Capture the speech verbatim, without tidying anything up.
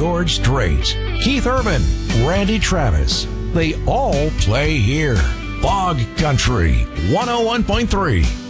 George Strait, Keith Urban, Randy Travis. They all play here. Bog Country one oh one point three.